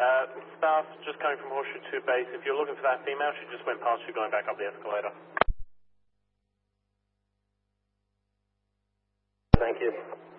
Staff just coming from Horseshoe 2 base. If you're looking for that female, she just went past you going back up the escalator. Thank you.